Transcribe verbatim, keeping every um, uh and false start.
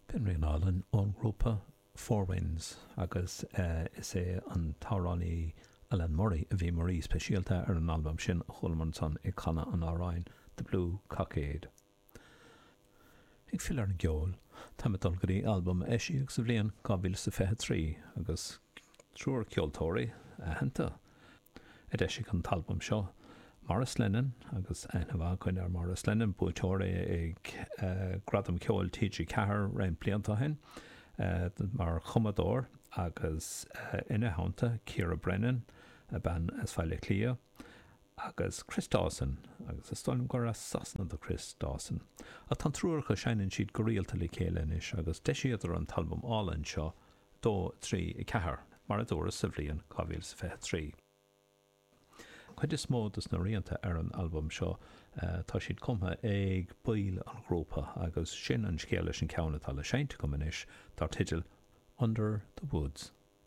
Bin réálan ón grúpa Four Winds agus uh, is é an táránní Alan Murray a bhí marí speisialta ar an album sin chulman san i chana an áráin The Blue Cockade. Ig fill ar an geol, tá me dulgarí album eisiíag sa bhliain gabhíl sa feithe trí agus trúr ceoltóirí a henta. Ed eisiig an talbum seo Morris Lennon agus enhá chuin ar Morris Lennon buaiteoirí ag uh, gradam ceol T G Cahir rain blianta hen uh, mar chumadór agus uh, ina hánta Ciara Brennan a ban as feile clia agus Chris Dawson agus is stoilm gur a sasna do Chris Dawson a tan trúr go seanan siad go rialta le céile is agus deisiadar an talbum álan seo dó trí i cethir mar a dóra sa bhliain cabhíl sa feithe trí. Chuid is mód is na rianta ar an album seo uh, tá siad cumtha ag bail an grúpa agus sin an scéile sin ceanna tal le seinte go manis tar titil Under the Woods.